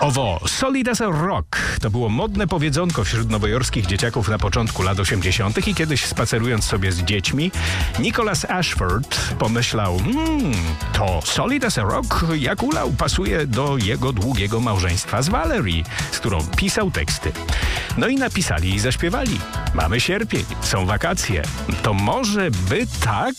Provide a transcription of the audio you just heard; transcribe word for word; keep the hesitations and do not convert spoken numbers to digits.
Owo, solid as a rock to było modne powiedzonko wśród nowojorskich dzieciaków na początku lat osiemdziesiątych i kiedyś spacerując sobie z dziećmi, Nicholas Ashford pomyślał, hmm, to solid as a rock jak ulał pasuje do jego długiego małżeństwa z Valerie, z którą pisał teksty. No i napisali i zaśpiewali. Mamy sierpień, są wakacje. To może by tak